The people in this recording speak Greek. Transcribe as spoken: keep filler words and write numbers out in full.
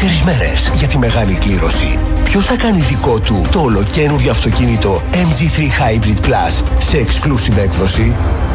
τέσσερις μέρες για τη μεγάλη κλήρωση. Ποιος θα κάνει δικό του το ολοκαίνουργιο αυτοκίνητο εμ τζι θρι Hybrid Plus σε exclusive έκδοση?